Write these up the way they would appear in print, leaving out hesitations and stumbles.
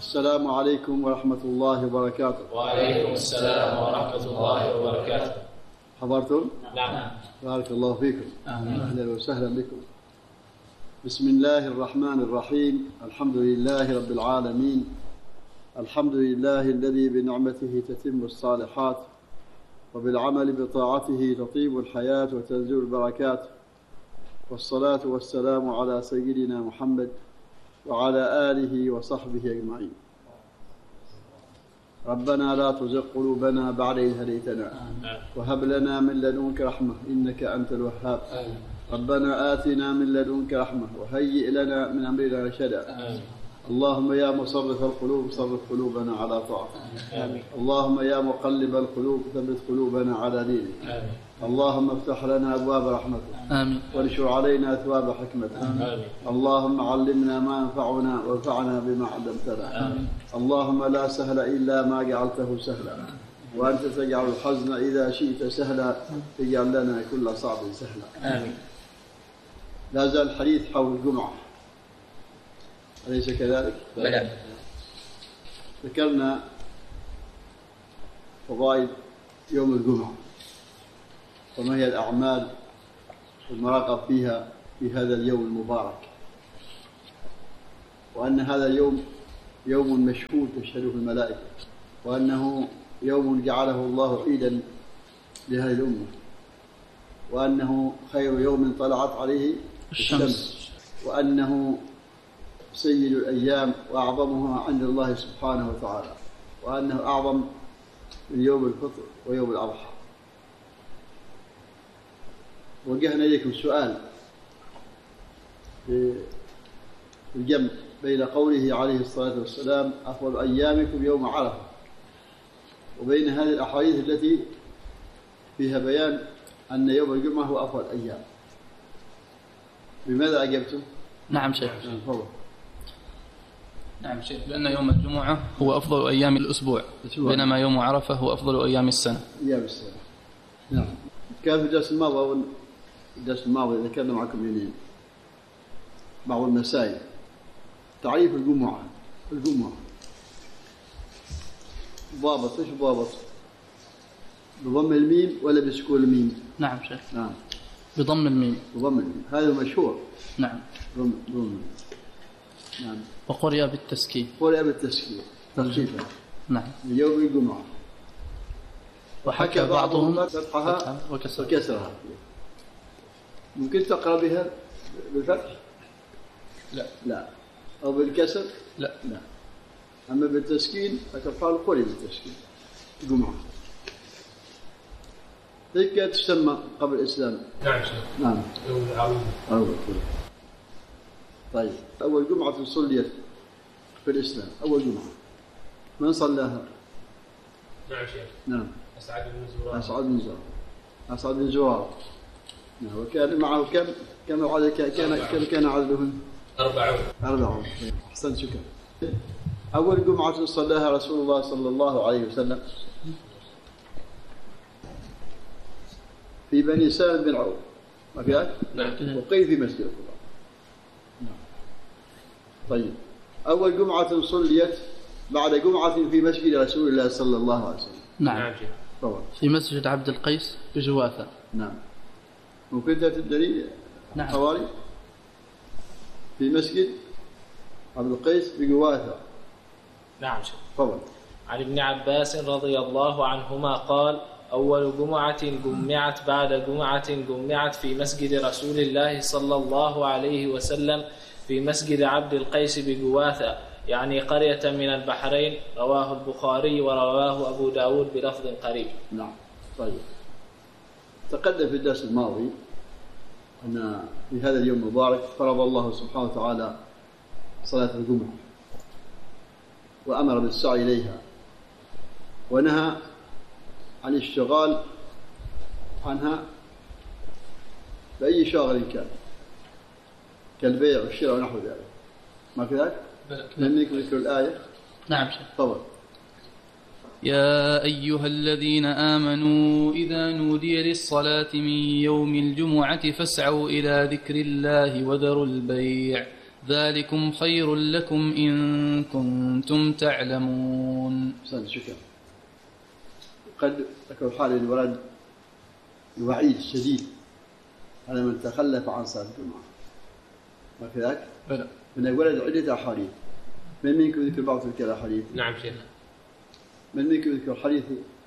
السلام عليكم ورحمة الله وبركاته. وعليكم السلام ورحمة الله وبركاته. حضرتم؟ نعم. بارك الله فيكم. آمين. أهلا وسهلا بكم. بسم الله الرحمن الرحيم. الحمد لله رب العالمين. الحمد لله الذي بنعمته تتم الصالحات وبالعمل بطاعته تطيب الحياة وتنزل البركات، والصلاة والسلام على سيدنا محمد وعلى آله وصحبه أجمعين. ربنا لا تزغ قلوبنا بعد إذ هديتنا وهب لنا من لدنك رحمة إنك أنت الوهاب. ربنا آتنا من لدنك رحمة وهيئ لنا من أمرنا رشدا. اللهم يا مصرف القلوب صرف قلوبنا على طاعتك. اللهم يا مقلب القلوب ثبت قلوبنا على دينك. اللهم افتح لنا أبواب رحمتك وانشر علينا أثواب حكمتك. اللهم علمنا ما ينفعنا وانفعنا بما علمتنا. اللهم لا سهل إلا ما جعلته سهلا، وأنت تجعل الحزن إذا شئت سهلا، تجعل لنا كل صعب سهلا. آمين. لا زال الحديث حول الجمعة، أليس كذلك؟ بلى. ذكرنا فضائل يوم الجمعة وما هي الأعمال والمراقب فيها في هذا اليوم المبارك، وأن هذا اليوم يوم مشهود تشهده الملائكة، وأنه يوم جعله الله عيدا لهذه الأمة، وأنه خير يوم طلعت عليه الشمس، وأنه سيد الأيام وأعظمها عند الله سبحانه وتعالى، وأنه أعظم من يوم الفطر ويوم الأضحى. وجهنا إليكم سؤال في الجمع بين قوله عليه الصلاة والسلام أفضل أيامكم يوم عرفة، وبين هذه الأحاديث التي فيها بيان أن يوم الجمعة هو أفضل أيام. بماذا أجبتم؟ نعم شيخ. نعم شيخ، لأن يوم الجمعة هو أفضل أيام الأسبوع، بينما يوم عرفة هو أفضل أيام السنة. أيام السنة. نعم. كان في الدرس الماضي ذكرنا معكم منين بعض المسائل. تعريف الجمعة. ضابط، ايش ضابط؟ بضم الميم ولا بسكون الميم؟ نعم شيخ. نعم. بضم الميم. هذا مشهور. نعم. ضم. نعم. وقرئ بالتسكين. تخفيفا. نعم. يوم الجمعة. وحكى بعضهم فتحها وكسرها. ممكن تقرأ بها بالفتح؟ لا. أو بالكسر؟ لا. أما بالتسكين فتقال قرئ بالتسكين الجمعة. هيك تسمى قبل الإسلام. نعم. نعم. يوم العظيم. طيب، أول جمعة صليت في الإسلام، أول جمعة من صلاها؟ نعم شيخ. نعم. أسعد بن زرارة. نعم. وكان معه كم كان عددهم؟ 40. أحسنت، شكرا. أول جمعة صلاها رسول الله صلى الله عليه وسلم في بني سالم بن عوف، ما في هذا؟ نعم. وقيل في مسجد القباء. نعم. طيب، أول جمعة صليت بعد جمعة في مسجد رسول الله صلى الله عليه وسلم. نعم. في مسجد عبد القيس بجواثة. نعم. ممكن تدري؟ نعم. حوالي في مسجد عبد القيس بجواثة. نعم شيخ. تفضل. عن ابن عباس رضي الله عنهما قال: أول جمعة جمعت بعد جمعة جمعت في مسجد رسول الله صلى الله عليه وسلم في مسجد عبد القيس بجواثة، يعني قرية من البحرين. رواه البخاري ورواه أبو داود بلفظ قريب. نعم. طيب، تقدم في الدرس الماضي أن في هذا اليوم المبارك فرض الله سبحانه وتعالى صلاة الجمعة وأمر بالسعي إليها، ونهى عن الاشتغال عنها بأي شاغل كان كالبيع والشراء ونحو ذلك. ما في ذلك؟ لم يذكر الآية. نعم شيخ. تفضل. يا أيها الذين آمنوا إذا نودي للصلاة من يوم الجمعة فاسعوا إلى ذكر الله وذروا البيع ذلكم خير لكم إن كنتم تعلمون. شكرا. قد تكون حال الولد الوعيد الشديد على من تخلف عن صلاة الجمعة، وكذلك من الولد عدة أحاديث. من منكم يذكر بعض تلك الأحاديث؟ نعم شيخ. من منكم يذكر حديث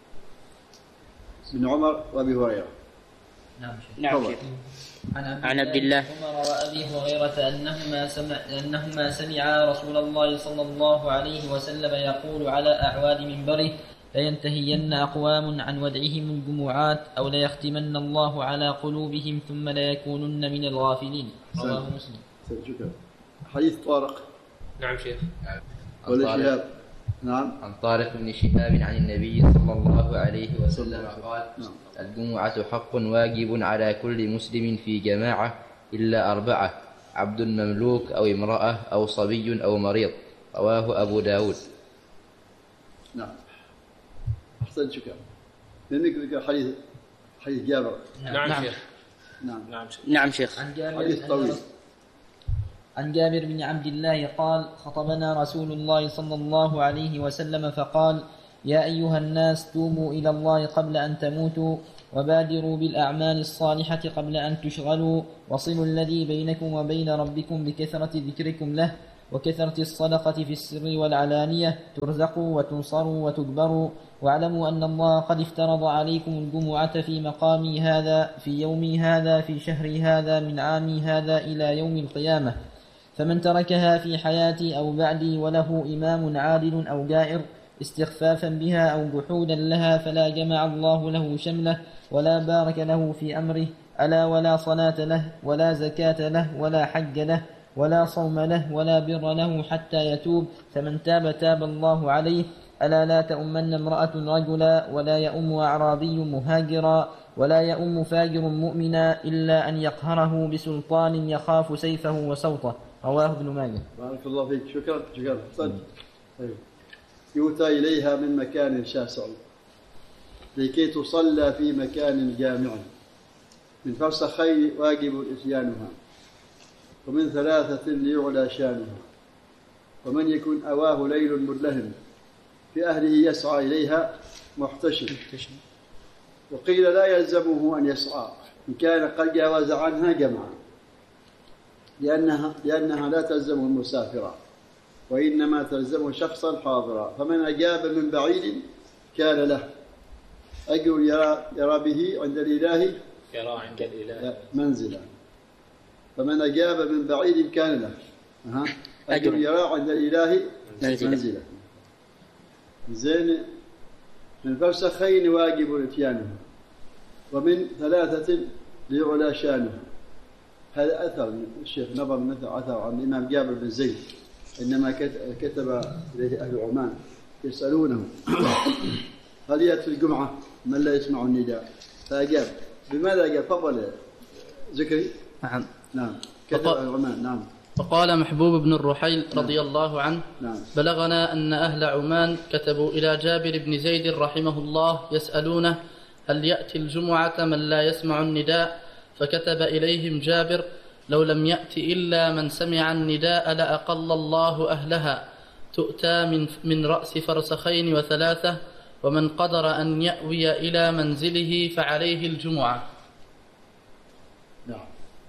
ابن عمر وأبي هريرة؟ نعم شيخ. عن عبد الله عمر وأبي هريرة أنهما سمعا رسول الله صلى الله عليه وسلم يقول على أعواد منبره: لينتهين أقوام عن ودعهم الجمعات أو ليختمن الله على قلوبهم ثم ليكونن من الغافلين. رواه مسلم. شكرا. حديث طارق. نعم شيخ. ولا شهاب. نعم. عن طارق بن شهاب عن النبي صلى الله عليه وسلم قال: الجمعة حق واجب على كل مسلم في جماعة إلا 4: عبد مملوك أو امرأة أو صبي أو مريض. رواه أبو داود. نعم. أحسن. شكرا. من ذكر حديث جابر. نعم شيخ. نعم شيخ. حديث طويل. عن جابر بن عبد الله قال: خطبنا رسول الله صلى الله عليه وسلم فقال: يا أيها الناس توبوا إلى الله قبل أن تموتوا، وبادروا بالأعمال الصالحة قبل أن تشغلوا، وصلوا الذي بينكم وبين ربكم بكثرة ذكركم له وكثرة الصدقة في السر والعلانية، ترزقوا وتنصروا وتجبروا، واعلموا أن الله قد افترض عليكم الجمعة في مقامي هذا في يومي هذا في شهري هذا من عامي هذا إلى يوم القيامة، فمن تركها في حياتي أو بعدي وله إمام عادل أو جائر استخفافا بها أو جحودا لها فلا جمع الله له شمله ولا بارك له في أمره، ألا ولا صلاة له ولا زكاة له ولا حج له ولا صوم له ولا بر له حتى يتوب، فمن تاب تاب الله عليه. ألا لا تؤمن امرأة رجلا ولا يؤم أعرابي مهاجرا ولا يؤم فاجر مؤمنا إلا أن يقهره بسلطان يخاف سيفه وصوته. رواه ابن ماجه. بارك الله فيك. شكرا. يؤتى إليها من مكان شاسع لكي تصلى في مكان جامع، من فرسخين واجب إتيانها، ومن 3 ليعلى شانها، ومن يكن أواه ليل مدلهم في أهله يسعى إليها محتشم، وقيل لا يلزمه أن يسعى إن كان قد جاوز عنها جمعا، لأنها لا تلزم المسافر وإنما تلزم شخصا حاضرا، فمن أجاب من بعيد كان له أجر يرى به عند الإله منزلا، فمن أجاب من بعيد كان له أجر يرى عند الإله منزلا. زين. من فرسخين واجب إتيانها، ومن 3 ليعلى شانها. هذا أثر الشيخ نظر مثل أثر عن الإمام جابر بن زيد، إنما كتب إليه أهل عمان يسألونه هل يأتي الجمعة من لا يسمع النداء؟ فأجاب. بماذا أجاب؟ فضل ذكري. نعم. كتب أهل عمان. نعم. فقال محبوب بن الرحيل رضي الله عنه: بلغنا أن أهل عمان كتبوا إلى جابر بن زيد رحمه الله يسألونه هل يأتي الجمعة من لا يسمع النداء؟ فكتب إليهم جابر: لو لم يأتي إلا من سمع النداء لأقل الله أهلها، تؤتى من رأس فرسخين و3، ومن قدر أن يأوي إلى منزله فعليه الجمعة. نعم.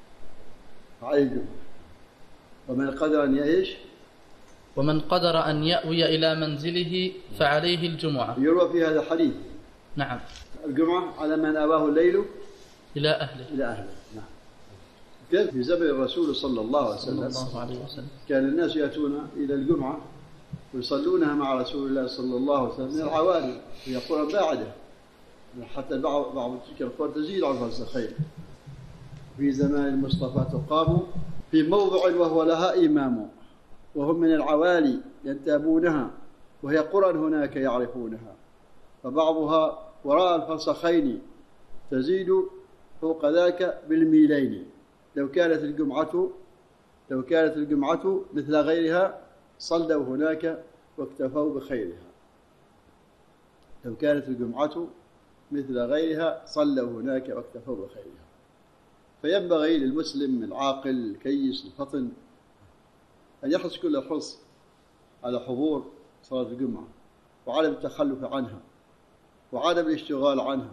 عليه الجمعة. ومن قدر أن يعيش، ومن قدر أن يأوي إلى منزله فعليه الجمعة. يروى في هذا الحديث. نعم. الجمعة على من أواه الليل إلى أهله. نعم. كان في زمن الرسول صلى الله عليه وسلم كان الناس يأتون إلى الجمعة ويصلونها مع رسول الله صلى الله عليه وسلم من العوالي هي قرى باعدة، حتى بعض تلك القرى تزيد عن فرسخين. في زمان المصطفى تقام في موضع وهو لها إمام، وهم من العوالي ينتابونها، وهي قرى هناك يعرفونها، فبعضها وراء الفرسخين تزيد فوق ذاك بالميلين. لو كانت الجمعة مثل غيرها صلوا هناك واكتفوا بخيرها. لو كانت الجمعة مثل غيرها صلوا هناك واكتفوا بخيرها. فينبغي للمسلم العاقل الكيس الفطن أن يحرص كل الحرص على حضور صلاة الجمعة وعدم التخلف عنها وعدم الاشتغال عنها،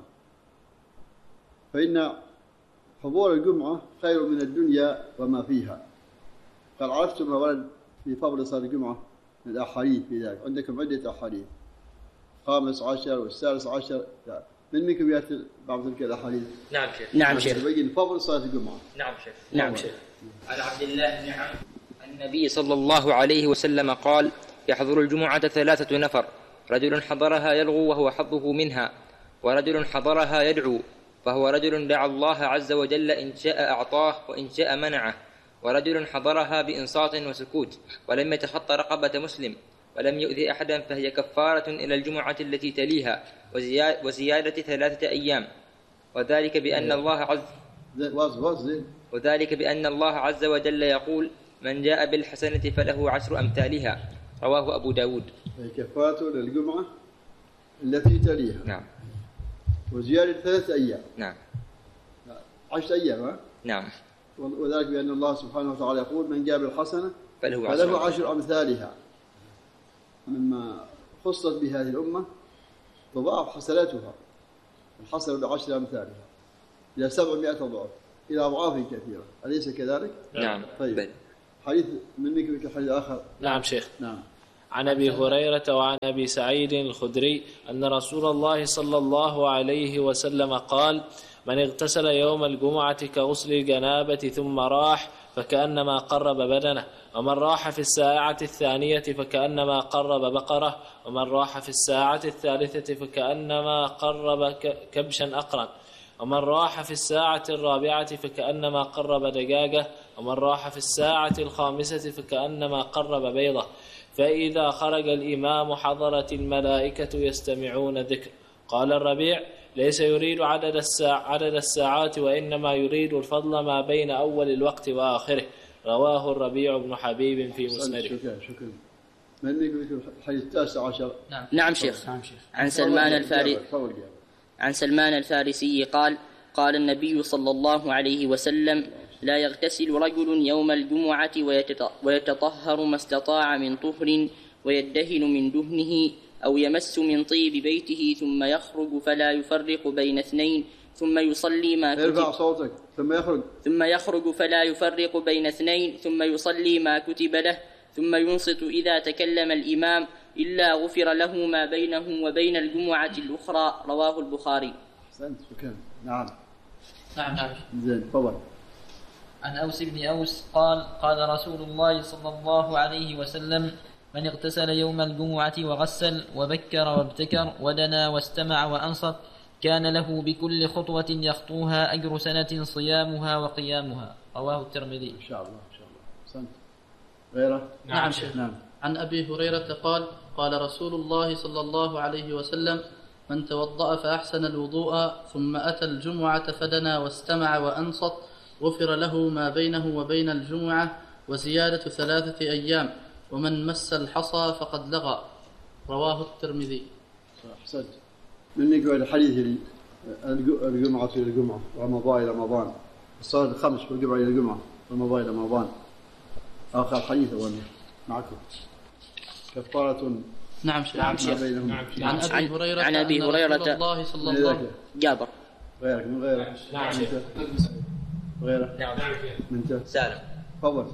فإن حضور الجمعة خير من الدنيا وما فيها. قال عرفتم ما ورد في فضل صلاة الجمعة من الأحاديث في ذلك، عندكم عدة أحاديث 15 والسادس عشر، من منكم يأتي بعض تلك الأحاديث؟ نعم شيخ. نعم شيخ. يبين فضل صلاة الجمعة. نعم شيخ. نعم شيخ. عن عبد الله بن عمرو النبي صلى الله عليه وسلم قال: يحضر الجمعة 3 نفر، رجل حضرها يلغو وهو حظه منها، ورجل حضرها يدعو فهو رجل دعا الله عز وجل إن شاء أعطاه وإن شاء منعه، ورجل حضرها بإنصات وسكوت ولم يتخطى رقبة مسلم ولم يؤذي أحدا فهي كفارة إلى الجمعة التي تليها وزيادة 3 أيام، وذلك بأن الله عز وجل يقول: من جاء بالحسنة فله 10 أمثالها، رواه أبو داود. كفارة للجمعة التي تليها. نعم. وزيادة 3 أيام. نعم. 10 أيام. نعم. وذلك بأن الله سبحانه وتعالى يقول: من جاء بالحسنة فله 10 أمثالها، مما خصت بهذه الأمة تضاعف حسناتها، الحسنة ب10 أمثالها إلى 700 ضعف، إلى أضعاف كثيرة، أليس كذلك؟ نعم. طيب. حديث منك مثل حديث آخر. نعم شيخ. نعم. عن أبي هريرة وعن أبي سعيد الخدري أن رسول الله صلى الله عليه وسلم قال: من اغتسل يوم الجمعة كغسل الجنابة ثم راح فكأنما قرب بدنه، ومن راح في الساعة 2 فكأنما قرب بقرة، ومن راح في الساعة 3 فكأنما قرب كبشا أقرن، ومن راح في الساعة 4 فكأنما قرب دجاجة، ومن راح في الساعة 5 فكأنما قرب بيضة. فإذا خرج الإمام حضرت الملائكة يستمعون ذكر. قال الربيع: ليس يريد عدد الساعات، وإنما يريد الفضل ما بين أول الوقت وآخره. رواه الربيع بن حبيب في مسنده. شكرا. من يقول الحديث 19؟ نعم شيخ. عن سلمان الفارسي قال: قال النبي صلى الله عليه وسلم: لا يغتسل رجل يوم الجمعة ويتطهر ما استطاع من طهر ويدهن من دهنه أو يمس من طيب بيته ثم يخرج فلا يفرق بين 2 ثم يصلي ما كتب. ارفع صوتك. ثم يخرج فلا يفرق بين 2 ثم يصلي ما كتب له ثم ينصت إذا تكلم الإمام إلا غفر له ما بينه وبين الجمعة الأخرى. رواه البخاري. نعم. نعم. زين تفضل. عن أوس بن أوس قال: قال رسول الله صلى الله عليه وسلم: من اغتسل يوم الجمعة وغسل وبكر وابتكر ودنا واستمع وأنصت كان له بكل خطوة يخطوها أجر سنة صيامها وقيامها. رواه الترمذي. إن شاء الله. سنت. غيره؟ نعم شيخ. نعم. عن أبي هريرة قال: قال رسول الله صلى الله عليه وسلم: من توضأ فأحسن الوضوء ثم أتى الجمعة فدنا واستمع وأنصت غفر له ما بينه وبين الجمعة وزيادة 3 أيام، ومن مس الحصى فقد لغى. رواه الترمذي. أحسنت. من يقول الحديث الجمعة إلى الجمعة، رمضان إلى رمضان، الصلاة 5 والجمعة إلى الجمعة، رمضان إلى رمضان. آخر حديث أولا معكم كفارة. نعم شيخ. عن أبي هريرة الله صلى الله عليه وسلم. جابر. غيرك من غيرك. نعم شيخ. غيره. نعم. من سالم. تفضل.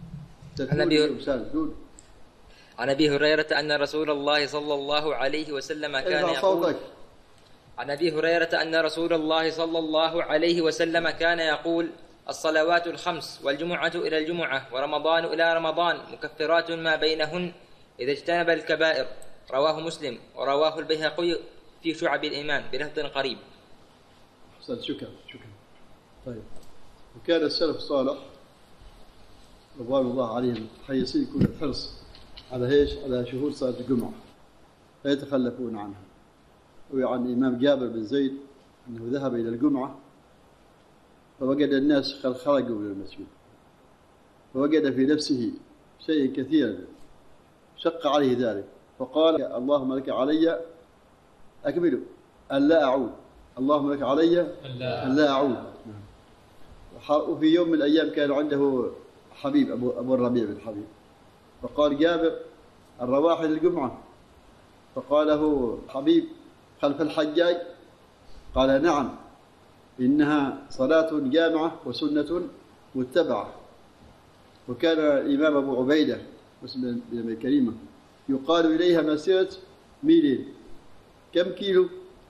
عن أبي هريرة أن رسول الله صلى الله عليه وسلم كان يقول: عن أبي هريرة أن رسول الله صلى الله عليه وسلم كان يقول: الصلوات 5 والجمعة إلى الجمعة ورمضان إلى رمضان مكفرات ما بينهن إذا اجتنب الكبائر. رواه مسلم ورواه البيهقي في شعب الإيمان بلفظ قريب. شكرا. طيب. وكان السلف الصالح رضوان الله عليهم حريصين كل الحرص على شهود صلاة الجمعة لا يتخلفون عنها. وعن الإمام جابر بن زيد أنه ذهب إلى الجمعة فوجد الناس قد خرجوا من المسجد، فوجد في نفسه شيء كثيرا شق عليه ذلك، فقال: اللهم لك علي أكمل أن لا أعود، اللهم لك علي أن لا أعود. وفي يوم من الأيام كان عنده حبيب أبو الربيع بن حبيب، فقال جابر: الرواحل الجمعة. فقال له حبيب: خلف الحجاج؟ قال: نعم، إنها صلاة جامعة وسنة متبعة. وكان الإمام أبو عبيدة مسلم بن أبي كريمة يقال إليها مسيرة ميلين. كم كيلو؟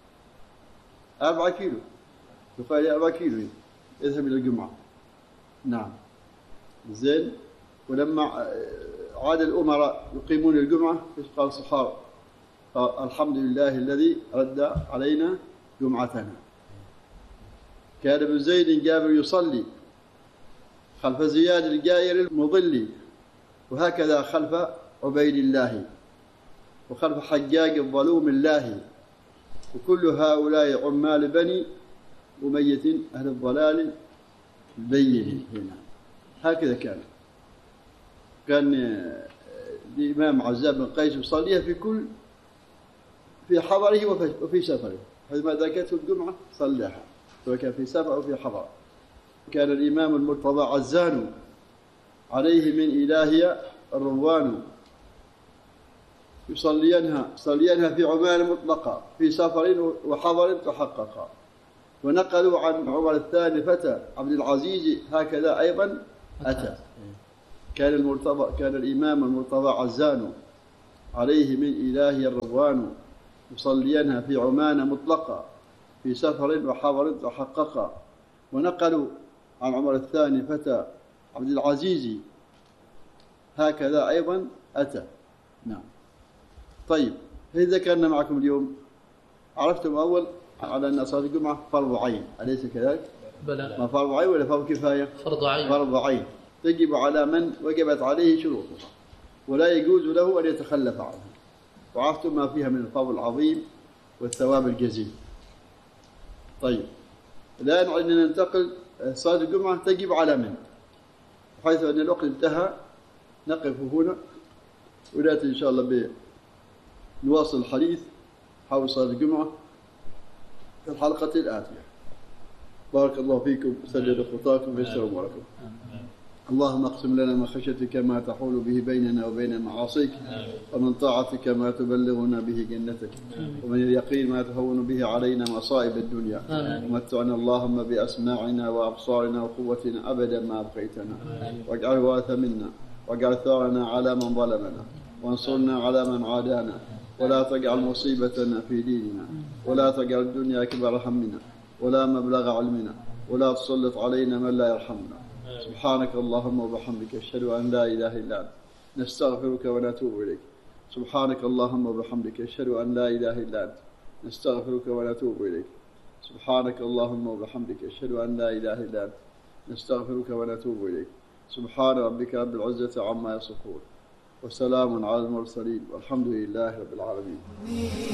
4 كيلو. يقال 4 كيلو اذهب إلى الجمعة. نعم. زين. ولما عاد الأمراء يقيمون الجمعة قال الصحابة: الحمد لله الذي رد علينا جمعتنا. كان ابن زيد جابر يصلي خلف زياد الجائر المضلي، وهكذا خلف عبيد الله، وخلف حجاج الظلوم الله، وكل هؤلاء عمال بني أمية أهل الضلال البين. هنا هكذا كان الإمام عزاب بن قيس يصليها في حضره وفي سفره، حيثما ذاكته الجمعة صلىها سواء كان في سفر أو في حضر. كان الإمام المرتضى عزان عليه من إلهي الروان يصلينها في عمان مطلقة في سفر وحضر تحققا. ونقلوا عن عمر الثاني فتى عبد العزيز هكذا أيضا أتى. كان الإمام المرتضى عزان عليه من إلهي الروان يصلينها في عمان مطلقة في سفر وحضر تحققا. ونقلوا عن عمر الثاني فتى عبد العزيز هكذا أيضا أتى. نعم. طيب، إذا ذكرنا معكم اليوم عرفتم أول على أن صلاة الجمعة فرض عين، أليس كذلك؟ بلى. ما فرض عين ولا فرض كفاية؟ فرض عين. فرض عين تجب على من وجبت عليه شروطها ولا يجوز له أن يتخلف عنها. وعرفتم ما فيها من الفضل العظيم والثواب الجزيل. طيب، الآن عندنا ننتقل. صلاة الجمعة تجب على من؟ حيث أن الوقت انتهى نقف هنا، ونأتي إن شاء الله نواصل الحديث حول صلاة الجمعة في الحلقة الآتية. بارك الله فيكم، سدد خطاكم ويسر أموركم. اللهم اقسم لنا من خشيتك ما تحول به بيننا وبين معاصيك، ومن طاعتك ما تبلغنا به جنتك، ومن اليقين ما تهون به علينا مصائب الدنيا. ومتعنا اللهم بأسماعنا وأبصارنا وقوتنا أبدا ما أبقيتنا، واجعل الوارث منا، واجعل ثارنا على من ظلمنا، وانصرنا على من عادانا، ولا تجعل مصيبتنا في ديننا، ولا تجعل الدنيا أكبر همنا ولا مبلغ علمنا، ولا تسلط علينا من لا يرحمنا. سبحانك اللهم وبحمدك، أشهد أن لا إله إلا أنت، نستغفرك ونتوب إليك. سبحانك اللهم وبحمدك، أشهد أن لا إله إلا أنت، نستغفرك ونتوب إليك. سبحانك اللهم وبحمدك، أشهد أن لا إله إلا أنت، نستغفرك ونتوب إليك. سبحان ربك رب العزة عما يصفون، وسلام على المرسلين، والحمد لله رب العالمين.